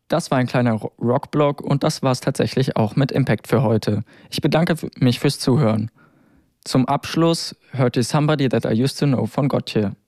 Das war ein kleiner Rockblog und das war es tatsächlich auch mit Impact für heute. Ich bedanke mich fürs Zuhören. Zum Abschluss hört ihr Somebody That I Used to Know von Gotye.